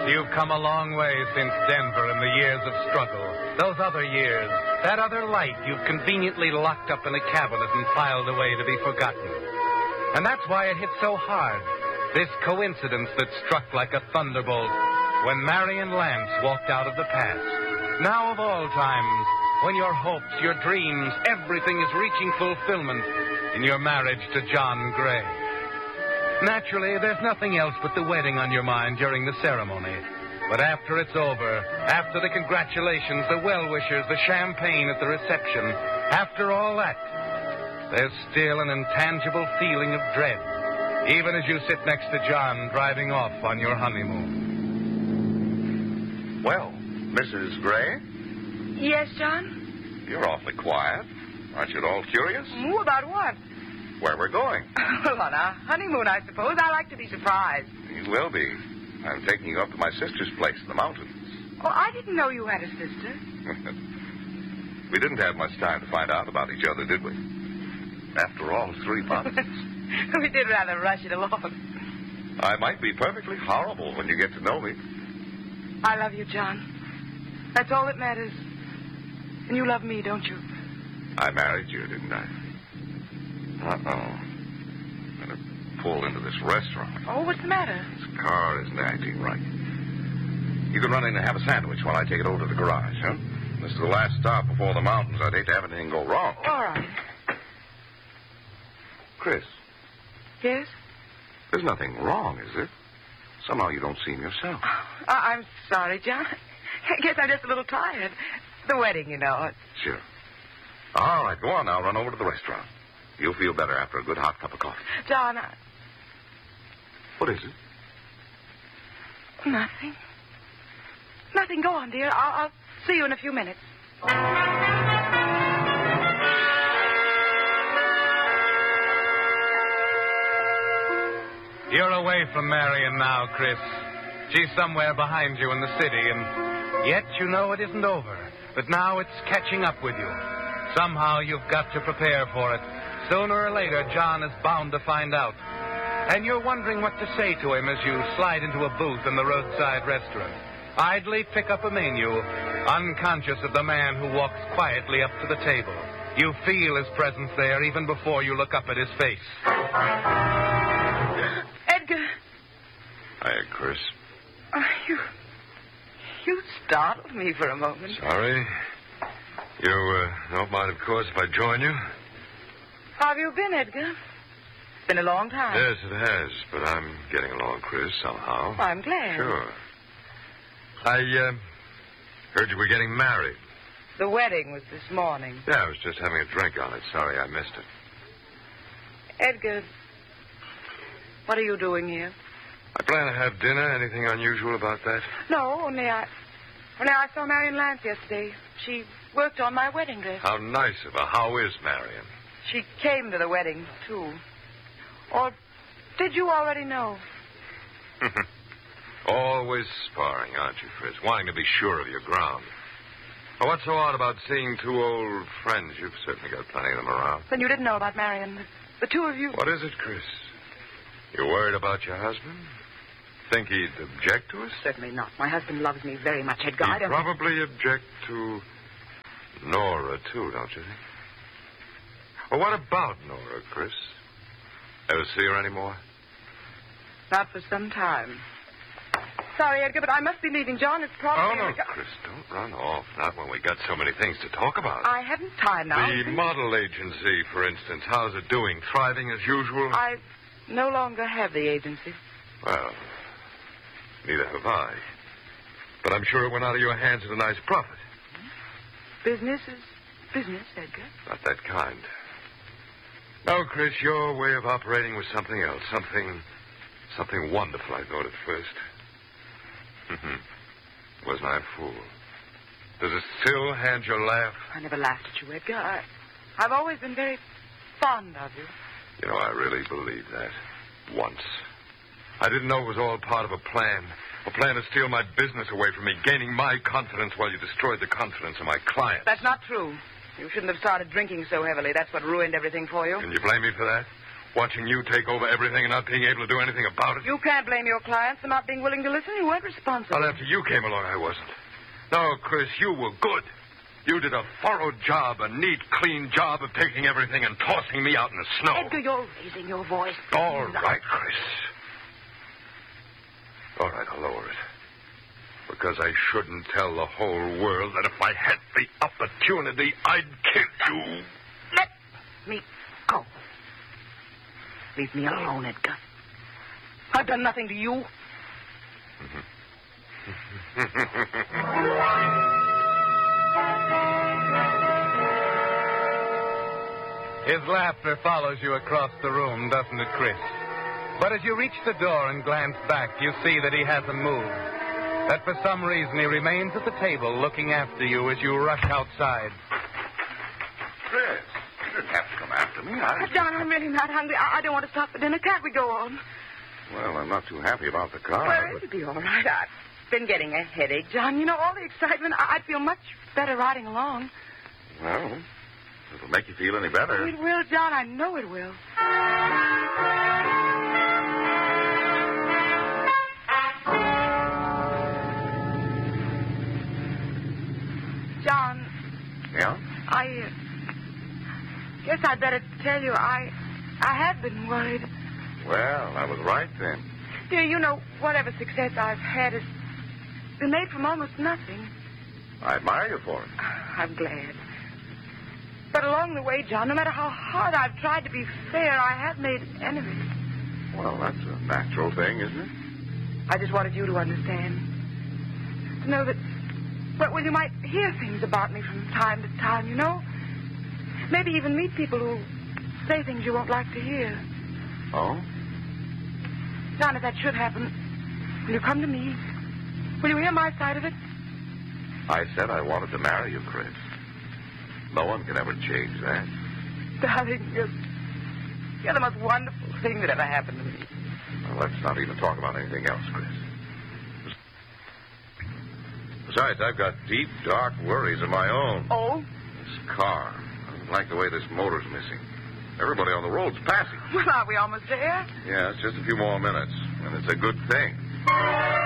You've come a long way since Denver and the years of struggle. Those other years, that other life you've conveniently locked up in a cabinet and filed away to be forgotten. And that's why it hit so hard, this coincidence that struck like a thunderbolt when Marion Lance walked out of the past. Now of all times, when your hopes, your dreams, everything is reaching fulfillment in your marriage to John Gray. Naturally, there's nothing else but the wedding on your mind during the ceremony. But after it's over, after the congratulations, the well-wishers, the champagne at the reception, after all that, there's still an intangible feeling of dread, even as you sit next to John driving off on your honeymoon. Well, Mrs. Gray? Yes, John? You're awfully quiet. Aren't you at all curious? About what? Where we're going. Well, on a honeymoon, I suppose. I like to be surprised. You will be. I'm taking you up to my sister's place in the mountains. Oh, I didn't know you had a sister. We didn't have much time to find out about each other, did we? After all, 3 months. We did rather rush it along. I might be perfectly horrible when you get to know me. I love you, John. That's all that matters. And you love me, don't you? I married you, didn't I? Uh-oh. I'm going to pull into this restaurant. Oh, what's the matter? This car isn't acting right. You can run in and have a sandwich while I take it over to the garage, huh? This is the last stop before the mountains. I'd hate to have anything go wrong. All right. Chris, Yes? there's nothing wrong, is there? Somehow you don't seem yourself. I'm sorry, John. I guess I'm just a little tired. The wedding, you know. Sure. All right, go on now. Run over to the restaurant. You'll feel better after a good hot cup of coffee. John, What is it? Nothing. Nothing. Go on, dear. I'll see you in a few minutes. You're away from Marion now, Chris. She's somewhere behind you in the city, and yet you know it isn't over. But now it's catching up with you. Somehow you've got to prepare for it. Sooner or later, John is bound to find out. And you're wondering what to say to him as you slide into a booth in the roadside restaurant. Idly pick up a menu, unconscious of the man who walks quietly up to the table. You feel his presence there even before you look up at his face. Edgar. Hiya, Chris. You startled me for a moment. Sorry. You don't mind, of course, if I join you? How have you been, Edgar? It's been a long time. Yes, it has, but I'm getting along, Chris, somehow. I'm glad. Sure. I heard you were getting married. The wedding was this morning. Yeah, I was just having a drink on it. Sorry I missed it. Edgar, what are you doing here? I plan to have dinner. Anything unusual about that? No, only I saw Marion Lance yesterday. She worked on my wedding dress. How nice of her. How is Marion? She came to the wedding, too. Or did you already know? Always sparring, aren't you, Chris? Wanting to be sure of your ground. Well, what's so odd about seeing 2 old friends? You've certainly got plenty of them around. Then you didn't know about Marion. The two of you... What is it, Chris? You worried about your husband? Think he'd object to us? Certainly not. My husband loves me very much, Edgar. He'd probably object to Nora, too, don't you think? Well, what about Nora, Chris? Ever see her anymore? Not for some time. Sorry, Edgar, but I must be leaving. John is probably... Oh, no, Chris, don't run off. Not when we got so many things to talk about. I haven't time now. The model agency, for instance. How's it doing? Thriving as usual? I no longer have the agency. Well, neither have I. But I'm sure it went out of your hands at a nice profit. Business is business, Edgar. Not that kind. No, Chris, your way of operating was something else. Something wonderful, I thought at first. Wasn't I a fool? Does it still hand your laugh? I never laughed at you, Edgar. I've always been very fond of you. You know, I really believed that. Once. I didn't know it was all part of a plan. A plan to steal my business away from me, gaining my confidence while you destroyed the confidence of my clients. That's not true. You shouldn't have started drinking so heavily. That's what ruined everything for you. Can you blame me for that? Watching you take over everything and not being able to do anything about it. You can't blame your clients for not being willing to listen. You weren't responsible. Well, after you came along, I wasn't. No, Chris, you were good. You did a thorough job, a neat, clean job of taking everything and tossing me out in the snow. Edgar, you're raising your voice. All right, Chris. All right, I'll lower it. Because I shouldn't tell the whole world that if I had the opportunity, I'd kill you. Let me go. Leave me alone, Edgar. I've done nothing to you. His laughter follows you across the room, doesn't it, Chris? But as you reach the door and glance back, you see that he hasn't moved. That for some reason he remains at the table looking after you as you rush outside. Chris, you didn't have to come after me. John, I'm really not hungry. I don't want to stop for dinner. Can't we go on? Well, I'm not too happy about the car. Well, it'll be all right. I've been getting a headache, John. You know, all the excitement, I'd feel much better riding along. Well, it'll make you feel any better. It will, John. I know it will. John. Yeah? I guess I'd better tell you I have been worried. Well, I was right then. Dear, you know, whatever success I've had has been made from almost nothing. I admire you for it. I'm glad. But along the way, John, no matter how hard I've tried to be fair, I have made enemies. Well, that's a natural thing, isn't it? I just wanted you to understand. To know that, well, you might hear things about me from time to time, you know? Maybe even meet people who say things you won't like to hear. Oh? John, if that should happen, will you come to me? Will you hear my side of it? I said I wanted to marry you, Chris. No one can ever change that. Darling, you're the most wonderful thing that ever happened to me. Well, let's not even talk about anything else, Chris. Besides, I've got deep, dark worries of my own. Oh? This car. I don't like the way this motor's missing. Everybody on the road's passing. Well, are we almost there? Yeah, it's just a few more minutes, and it's a good thing.